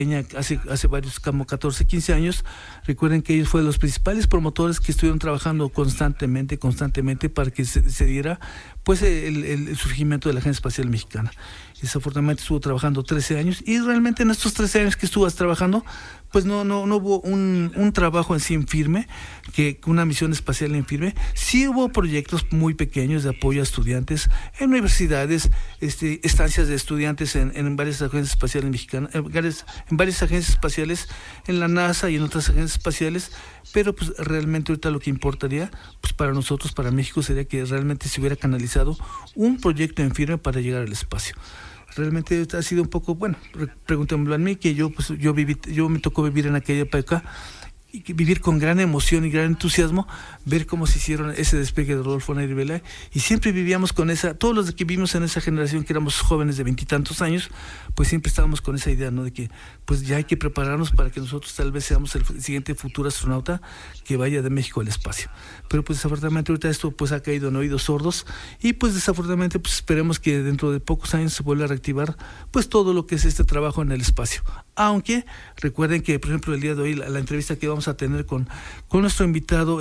hace varios, como 14, 15 años. Recuerden que ellos fueron los principales promotores que estuvieron trabajando constantemente para que se diera pues el surgimiento de la Agencia Espacial Mexicana. Desafortunadamente estuvo trabajando 13 años y realmente en estos 13 años que estuvo trabajando, pues no hubo un trabajo en sí en firme, que una misión espacial en firme. Sí hubo proyectos muy pequeños de apoyo a estudiantes en universidades, estancias de estudiantes en varias agencias espaciales mexicanas, en varias agencias espaciales, en la NASA y en otras agencias espaciales, pero pues realmente ahorita lo que importaría pues para nosotros, para México, sería que realmente se hubiera canalizado un proyecto en firme para llegar al espacio. Realmente ha sido un poco, bueno, pregúntenmelo a mí, que yo me tocó vivir en aquella época, y vivir con gran emoción y gran entusiasmo, ver cómo se hicieron ese despegue de Rodolfo Neri Vela, y siempre vivíamos con todos los que vivimos en esa generación, que éramos jóvenes de 20 y tantos años, pues siempre estábamos con esa idea, ¿no?, de que pues ya hay que prepararnos para que nosotros tal vez seamos el siguiente futuro astronauta que vaya de México al espacio. Pero pues desafortunadamente ahorita esto pues ha caído en oídos sordos, y pues desafortunadamente pues esperemos que dentro de pocos años se vuelva a reactivar pues todo lo que es este trabajo en el espacio. Aunque recuerden que, por ejemplo, el día de hoy la entrevista que vamos a tener con nuestro invitado,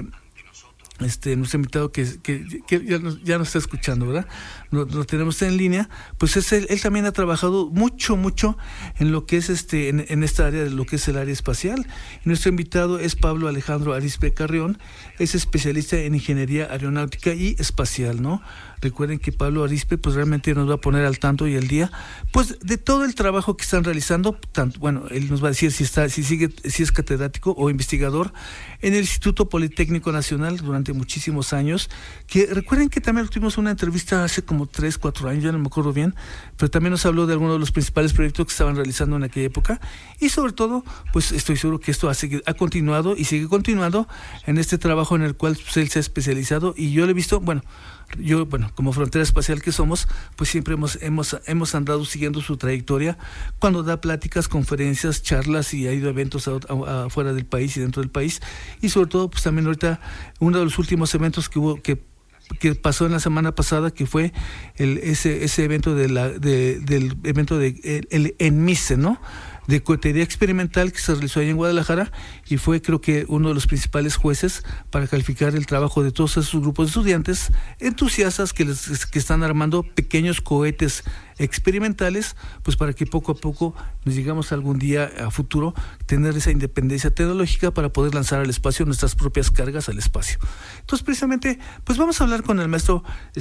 nuestro invitado que ya nos está escuchando, ¿verdad? Lo tenemos en línea, pues él también ha trabajado mucho en lo que es en esta área de lo que es el área espacial. Y nuestro invitado es Pablo Alejandro Arizpe Carrión, es especialista en ingeniería aeronáutica y espacial, ¿no? Recuerden que Pablo Arizpe pues realmente nos va a poner al tanto y al día pues de todo el trabajo que están realizando, tanto, él nos va a decir si es catedrático o investigador en el Instituto Politécnico Nacional durante muchísimos años, que recuerden que también tuvimos una entrevista hace como 3, 4 años, ya no me acuerdo bien, pero también nos habló de algunos de los principales proyectos que estaban realizando en aquella época, y sobre todo pues estoy seguro que esto ha continuado y sigue continuando en este trabajo en el cual pues, él se ha especializado, y yo lo he visto, como Frontera Espacial que somos, pues siempre hemos andado siguiendo su trayectoria cuando da pláticas, conferencias, charlas, y ha ido a eventos afuera del país y dentro del país, y sobre todo pues también ahorita uno de los últimos eventos que hubo, que pasó en la semana pasada, que fue ese evento del evento de el ENMICE, ¿no?, de cohetería experimental, que se realizó ahí en Guadalajara, y fue, creo que, uno de los principales jueces para calificar el trabajo de todos esos grupos de estudiantes entusiastas que están armando pequeños cohetes experimentales, pues para que poco a poco nos llegamos algún día a futuro tener esa independencia tecnológica para poder lanzar al espacio nuestras propias cargas al espacio. Entonces, precisamente, pues vamos a hablar con el maestro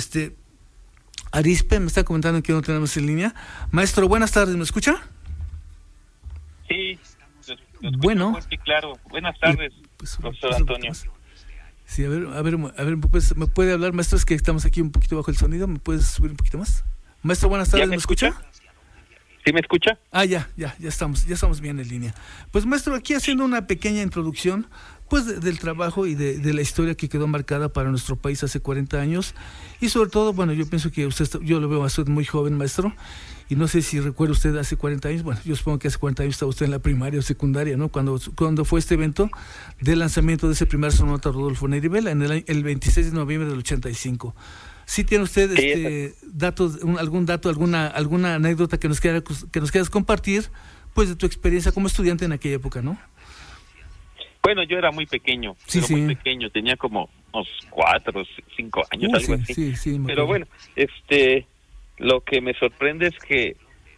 Arizpe. Me está comentando que no tenemos en línea. Maestro, buenas tardes, ¿me escucha? Sí, bueno, claro. Buenas tardes, profesor Antonio. Sí, a ver, pues, ¿me puede hablar, maestro? Es que estamos aquí un poquito bajo el sonido, ¿me puedes subir un poquito más? Maestro, buenas tardes, ¿me escucha? ¿Sí me escucha? Ya estamos bien en línea. Pues, maestro, aquí haciendo una pequeña introducción pues del trabajo y de la historia que quedó marcada para nuestro país hace 40 años, y sobre todo, yo pienso que yo lo veo a usted muy joven, maestro, y no sé si recuerda usted hace 40 años, yo supongo que hace 40 años estaba usted en la primaria o secundaria, ¿no?, cuando fue este evento del lanzamiento de ese primer astronauta Rodolfo Neri Vela el 26 de noviembre del 85. ¿Sí tiene usted datos, algún dato, alguna anécdota que nos quieras compartir, pues, de tu experiencia como estudiante en aquella época, ¿no? Bueno, yo era muy pequeño, muy pequeño, tenía como unos 4 o 5 años, algo así. Sí, pero bueno, lo que me sorprende es que,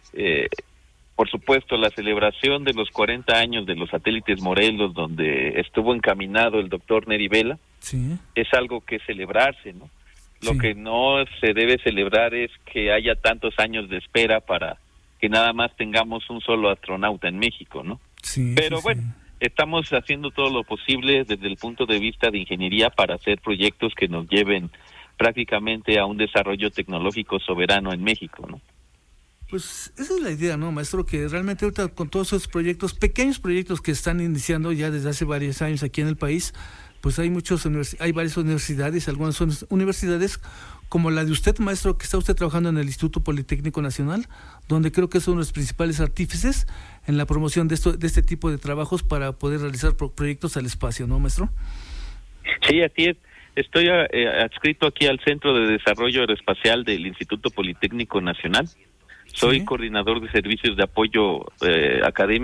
por supuesto, la celebración de los 40 años de los satélites Morelos, donde estuvo encaminado el doctor Neri Vela, es algo que celebrarse, ¿no? Lo que no se debe celebrar es que haya tantos años de espera para que nada más tengamos un solo astronauta en México, ¿no? Pero bueno, estamos haciendo todo lo posible desde el punto de vista de ingeniería para hacer proyectos que nos lleven prácticamente a un desarrollo tecnológico soberano en México, ¿no? Pues esa es la idea, ¿no, maestro? Que realmente ahorita con todos esos proyectos, pequeños proyectos que están iniciando ya desde hace varios años aquí en el país, pues hay varias universidades, algunas son universidades como la de usted, maestro, que está usted trabajando en el Instituto Politécnico Nacional, donde creo que es uno de los principales artífices en la promoción de este tipo de trabajos para poder realizar proyectos al espacio, ¿no, maestro? Sí, así es. Estoy adscrito aquí al Centro de Desarrollo Aeroespacial del Instituto Politécnico Nacional. Soy coordinador de servicios de apoyo académico